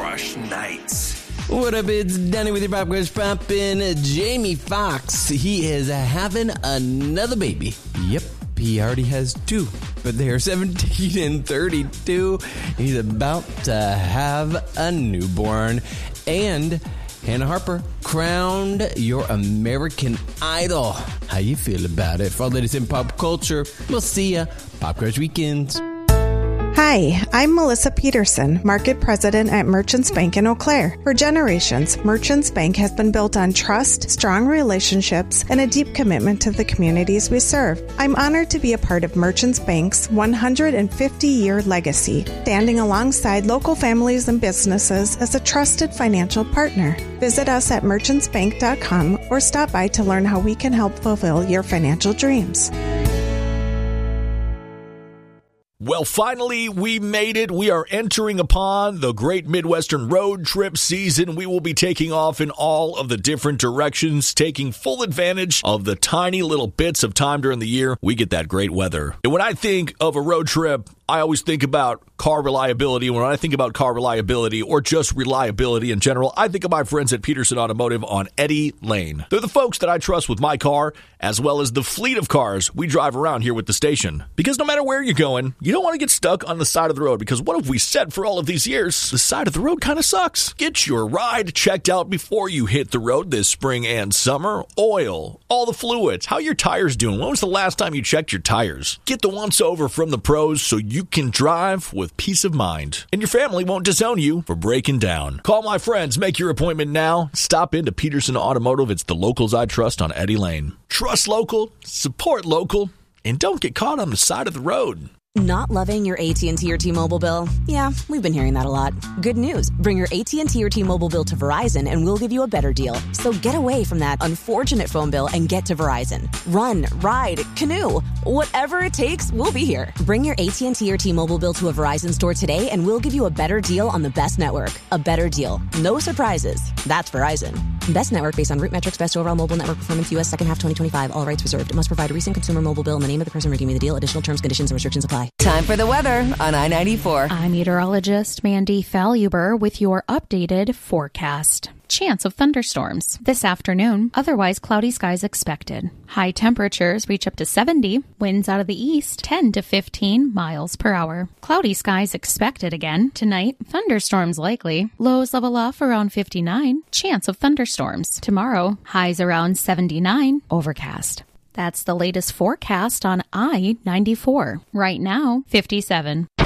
Crush Nights. What up, it's Danny with your Pop Crush Poppin'. Jamie Foxx, he is having another baby. Yep, he already has two, but they are 17 and 32. He's about to have a newborn. And Hannah Harper crowned your American Idol. How you feel about it? For all that is in pop culture, we'll see ya. Pop Crush Weekends. Hi, I'm Melissa Peterson, Market President at Merchants Bank in Eau Claire. For generations, Merchants Bank has been built on trust, strong relationships, and a deep commitment to the communities we serve. I'm honored to be a part of Merchants Bank's 150-year legacy, standing alongside local families and businesses as a trusted financial partner. Visit us at merchantsbank.com or stop by to learn how we can help fulfill your financial dreams. Well, finally, we made it. We are entering upon the Great Midwestern Road Trip season. We will be taking off in all of the different directions, taking full advantage of the tiny little bits of time during the year we get that great weather. And when I think of a road trip, I always think about car reliability. When I think about car reliability or just reliability in general, I think of my friends at Peterson Automotive on Eddy Lane. They're the folks that I trust with my car, as well as the fleet of cars we drive around here with the station. Because no matter where you're going, you don't want to get stuck on the side of the road, because what have we said for all of these years? The side of the road kind of sucks. Get your ride checked out before you hit the road this spring and summer. Oil, all the fluids, how your tires doing? When was the last time you checked your tires? Get the once over from the pros so you can drive with peace of mind. And your family won't disown you for breaking down. Call my friends, make your appointment now. Stop into Peterson Automotive. It's the locals I trust on Eddy Lane. Trust local, support local, and don't get caught on the side of the road. Not loving your AT&T or T-Mobile bill? Yeah, we've been hearing that a lot. Good news. Bring your AT&T or T-Mobile bill to Verizon and we'll give you a better deal. So get away from that unfortunate phone bill and get to Verizon. Run, ride, canoe. Whatever it takes, we'll be here. Bring your AT&T or T-Mobile bill to a Verizon store today and we'll give you a better deal on the best network. A better deal. No surprises. That's Verizon. Best network based on root metrics, best overall mobile network performance, U.S. second half 2025. All rights reserved. It must provide a recent consumer mobile bill in the name of the person redeeming the deal. Additional terms, conditions, and restrictions apply. Time for the weather on I-94. I'm meteorologist Mandy Faluber with your updated forecast. Chance of thunderstorms this afternoon. Otherwise, cloudy skies expected. High temperatures reach up to 70. Winds out of the east, 10 to 15 miles per hour. Cloudy skies expected again. Tonight, thunderstorms likely. Lows level off around 59. Chance of thunderstorms. Tomorrow, highs around 79. Overcast. That's the latest forecast on I-94. Right now, 57.